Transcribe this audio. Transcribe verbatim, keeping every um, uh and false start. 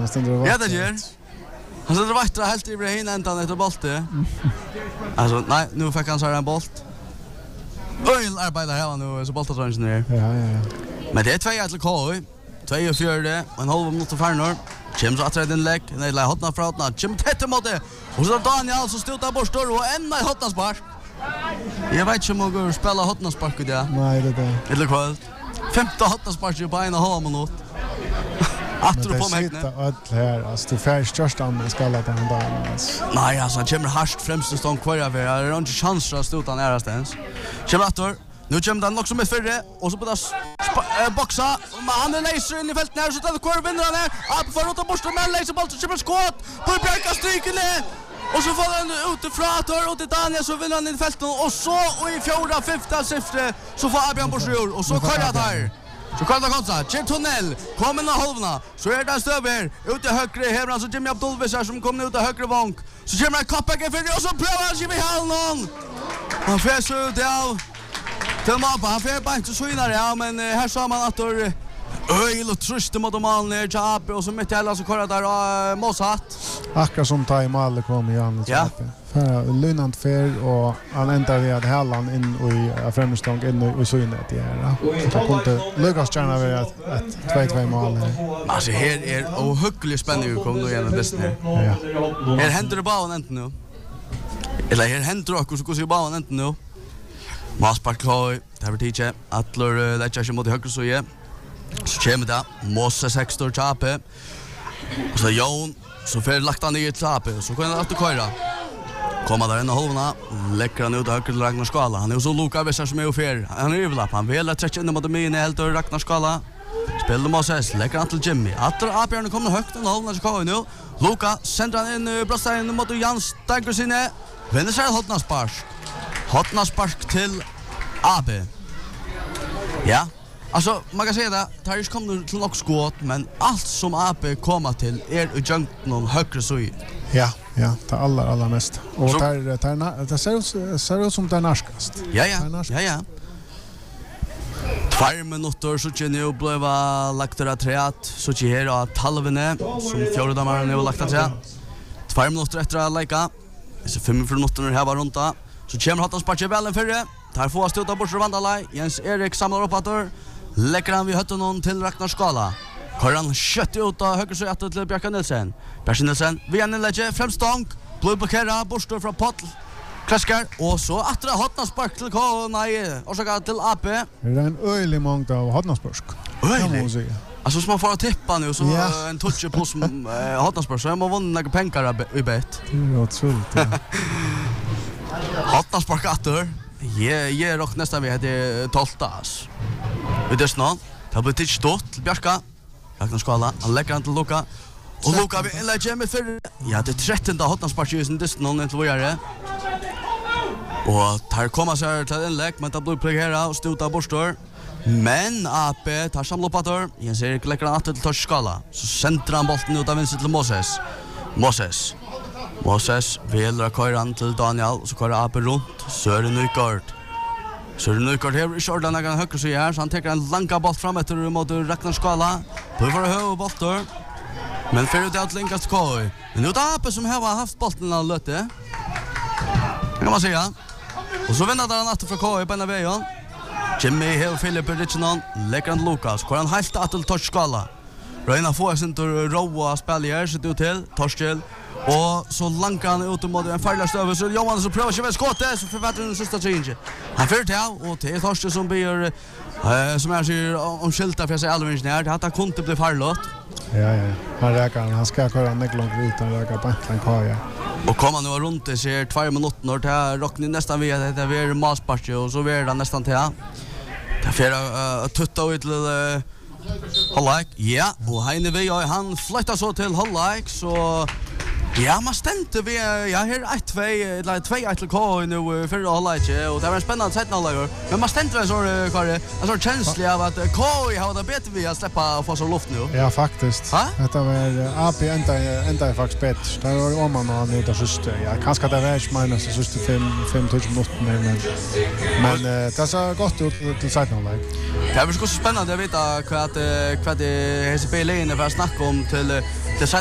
Ja, det gör. Han sätter vattnet helt i Ibrahim ändan efter bollen. Alltså, nej, nu fick han så här en bolt. Öl arbetar här nu så bollen så ner. Ja, ja, ja. Men det är två till K. två och fyra, en halv minut för nu. Kim så att det den läck, nej, la hotna för hotna. Kim tätt mot det. Och så Daniel så stod där bort och en i hotna spark. Jag vet inte om jag går spela hotna spark i det. Nej, det är. Eller kväll. femton hotna spark på en halv minut. Att du på mig. Det är här, alltså du färd störst an med skalla den dagen. Nej, alltså han kommer harst främst stång kvar över. Det är inte chans att stå utan ärastens. Kommer åter. Nu kommer den också med förre och så på das boxa. Han är laser in i fältet här så tar kvar vinner han här. Upp för att borsta med laser boll så kommer skott. På bräcka stryken ner. Och så får han utifrån tar ut Daniel så vinner han i fältet och så och i fjärde femte syfte så får Abian Borsjor och så kör jag där. Så kan det kontra. Chip tunnel. Kommer na halvna. Så är det stöver ut i högre här så Jimmy Abdulvis här som kommer ut i högre vank. Så kommer Kappack för och så prövar han Jimmy Hallnon. Han fäser ut ja. Till Mappa, han får bara inte så innan, ja, men uh, här sa man att det är öjl och tröst mot de alla ner till Ape och så mitt i hela så kollar där uh, Mossat. Akkurat som ta i Malle kom i Janne till Ape. För Lynant fer och han ändrar vid att hällan in i främstång in i synet i här. Så det kunde lyckas gärna vid att två två mål här. Alltså här är ohyggligt spännande att komma nu igenom det här. Ja. Här händer det bara inte nu. Eller här händer det också så går det bara inte nu. Maspark Kloy, där vet jag att lör lägga sig mot höger så är. Så kommer det Moses Hector Chape. Och så Jon så för lagt han i Chape så kan han åter köra. Kommer där in i halvna, läcker han ut höger till Ragnar Skala. Han är så Luka Vessar som är offer. Han är överlapp. Han vill att träcka in mot min helt och Ragnar Skala. Spelar Moses, läcker han till Jimmy. Att Apjärn kommer högt in i halvna så kör nu. Luka sänder han in bröstar in mot Jans Daggersine. Vänder sig hotna spark. Hotna spark till A B. Ja, alltså man kan säga det. Tarish kommer till något skott, men allt som A B kommer till är i junken högre så i. Ja, ja, det allra allra mest. Och där där det ser ser ut som det narskast. Ja, ja. Ja, ja. Två minuter så känner blev lagt det träat så att här att halvne som fjärdedomaren har lagt det. Två minuter efter att lägga. Så fem minuter här var runt. Så kommer Hattan sparkar välen förre. Tar få stöta bort från Vandalaj. Jens Erik samlar upp åter. Läcker han vid hötten till Ragnar Skala. Koran skött ut av höger så att till Björka Nilsen. Björka Nilsen vi en lägger fram stång. Blå blockera borstor från Potl. Klaskar och så att det Hattan spark till K nej och så går till A P. Det är en öjlig mångd av Hattan spark. Öjlig. Alltså som man får tippa nu så yeah. En touch på som uh, Hattan spark så jag må vinna några pengar i bet. Det är otroligt. Ja. Hattan spark åter. Jag ger dock nästan vi hade toltas. Vi det snart. Det blir tidigt stort till Björka. Ragnar Skala. Han lägger han till Luka. Och Luka vi lägger med för ja det trettonde Hattan spark ju sen det någon inte vågare. Och tar komma så här till en läck men det blir plagera och stota borstor. Men A P tar samla upp åter. Jens Erik lägger han till Torsk Skala. Så sänder han bollen ut av vänster till Moses. Moses. Moses vill köra han till Daniel så köra A P runt. Sören Nykart. Sören Nykart här i Jordan när han höger sig här så han tar en långa boll fram efter mot Ragnar Skala. På för hög boll men för ut att länkas Koi. Men nu A P som har haft bollen och lötte. Kan man säga. Och så vänder han åter för Koi på den vägen. Jimmy Hill Philip Richardson lägger han Lucas. Kör han helt att till Torsk Skala. Röna får sin tur roa spelare så ut till Torskjell. Och så lankar han ut mot en farlig över så Johan så prövar sig med skottet så förväntar den sista change. Han för till och till Torskjell som blir eh som är så om skilta för sig alldeles nära att han kunde bli farligt. Ja ja. Han räkar han ska köra ner långt ut och räkar på en kaja. Och kommer nu runt det ser två minuter när det rockar nästan vid att det är maspark och så är det nästan till. Det får uh, tutta ut till uh, Halleik. Ja, och Heine vi han flyttar så till Halleik så Ja, man stendte vi, ja, her er ett två, eller två ett till K nu för att hålla inte, och det var en spännande sätt hålla. Men man stendte en sån kvar, en sån känsla av att K har det bättre vi att släppa och få så luft nu. Ja, faktiskt. Detta var A P ända ända faktiskt bättre. Det var om man har nu det sista. Ja, kanske det var inte minus det sista fem fem minuter men men det så gott ut till sätt hålla. Det var så spännande att veta vad vad det H C B-lägen för att snacka om till till